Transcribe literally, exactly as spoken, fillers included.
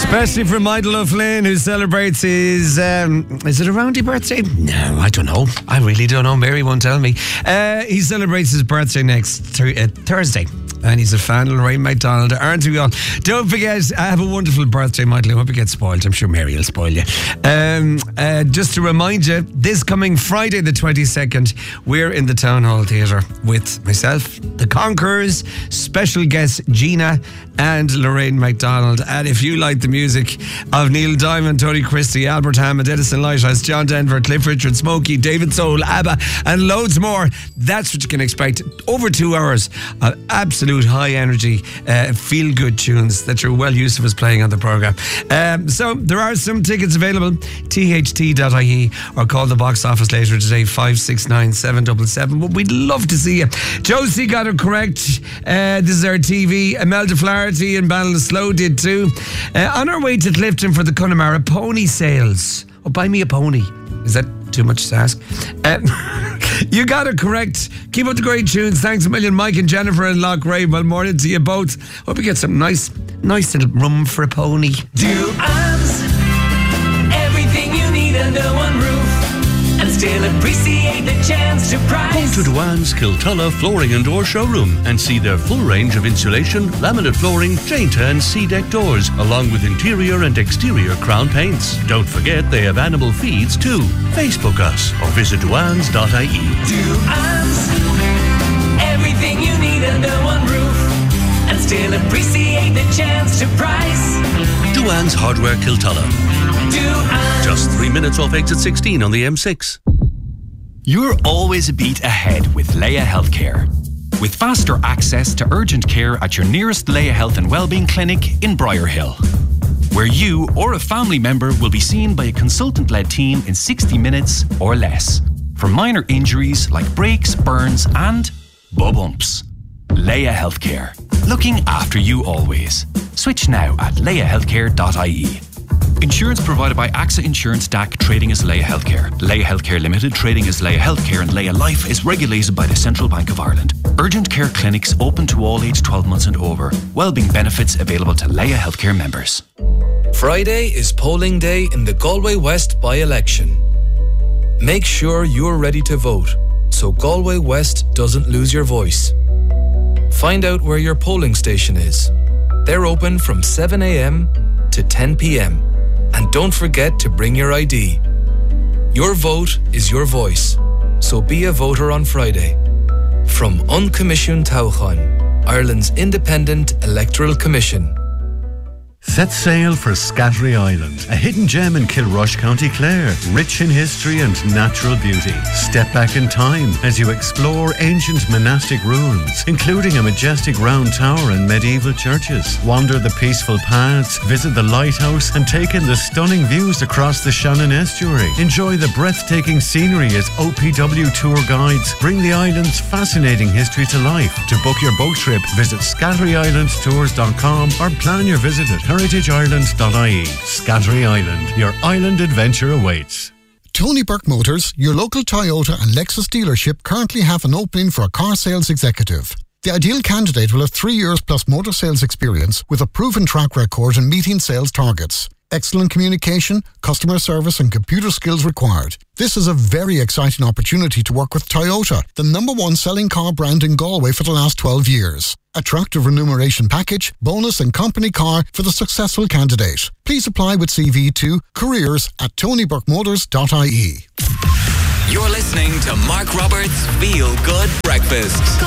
Especially for Michael O'Flynn, who celebrates his, um, is it a roundy birthday? No, I don't know. I really don't know. Mary won't tell me. Uh, he celebrates his birthday next th- uh, Thursday. And he's a fan of Lorraine McDonald, aren't we all? Don't forget, I have a wonderful birthday, Michael. I hope you get spoiled. I'm sure Mary will spoil you. Um, uh, just to remind you, this coming Friday the twenty-second, we're in the Town Hall Theatre with myself, the Conquerors, special guests Gina and Lorraine McDonald. And if you like the music of Neil Diamond, Tony Christie, Albert Hammond, Edison Lighthouse, John Denver, Cliff Richard, Smokey, David Soul, ABBA, and loads more, that's what you can expect. Over two hours of absolute high energy, uh, feel good tunes that you're well used to us playing on the programme. Um, so there are some tickets available, T H T dot I E, or call the box office later today, five six nine, seven seven seven. But we'd love to see you. Josie got it correct. Uh, this is our T V. Imelda Flaherty and Ballinasloe did too. Uh, on our way to Clifton for the Connemara pony sales. Oh, buy me a pony. Is that too much to ask? Uh, you got it correct. Keep up the great tunes. Thanks a million, Mike and Jennifer and Lochray. Well, morning to you both. Hope you get some nice, nice little rum for a pony. Duans, everything you need under one roof, and still appreciate the chance to price. Come to Duans Kiltulla Flooring and Door Showroom and see their full range of insulation, laminate flooring, Jainta and C-deck doors, along with interior and exterior crown paints. Don't forget they have animal feeds too. Facebook us or visit duans dot I E. Duans, everything you need under one roof, and still appreciate the chance to price. Duans Hardware Kiltulla. Duans. Just three minutes off exit sixteen on the M six. You're always a beat ahead with Leia Healthcare. With faster access to urgent care at your nearest Leia Health and Wellbeing Clinic in Briar Hill, where you or a family member will be seen by a consultant-led team in sixty minutes or less for minor injuries like breaks, burns and bumps. Leia Healthcare, looking after you always. Switch now at leia healthcare dot I E. Insurance provided by AXA Insurance D A C, trading as Leia Healthcare. Leia Healthcare Limited, trading as Leia Healthcare, and Leia Life is regulated by the Central Bank of Ireland. Urgent care clinics open to all age twelve months and over. Wellbeing benefits available to Leia Healthcare members. Friday is polling day in the Galway West by-election. Make sure you're ready to vote so Galway West doesn't lose your voice. Find out where your polling station is. They're open from seven a.m. to ten p.m. And don't forget to bring your I D. Your vote is your voice, so be a voter on Friday. From Uncommissioned Tauchan, Ireland's independent electoral commission. Set sail for Scattery Island, a hidden gem in Kilrush, County Clare, rich in history and natural beauty. Step back in time as you explore ancient monastic ruins, including a majestic round tower and medieval churches. Wander the peaceful paths, visit the lighthouse, and take in the stunning views across the Shannon Estuary. Enjoy the breathtaking scenery as O P W tour guides bring the island's fascinating history to life. To book your boat trip, visit scattery island tours dot com or plan your visit at heritage ireland dot I E. Scattery Island, your island adventure awaits. Tony Burke Motors, your local Toyota and Lexus dealership, currently have an opening for a car sales executive. The ideal candidate will have three years plus motor sales experience with a proven track record in meeting sales targets. Excellent communication, customer service and computer skills required. This is a very exciting opportunity to work with Toyota, the number one selling car brand in Galway for the last twelve years. Attractive remuneration package, bonus and company car for the successful candidate. Please apply with C V to careers at tony burke motors dot I E. You're listening to Mark Roberts' Feel Good Breakfast.